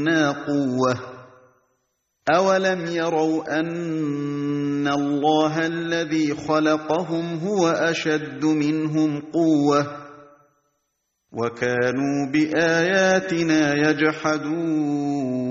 قُوَّةً أَوَلَمْ يَرَوْا أَنَّ اللَّهَ الَّذِي خَلَقَهُمْ هُوَ أَشَدُّ مِنْهُمْ قُوَّةً وَكَانُوا بِآيَاتِنَا يَجْحَدُونَ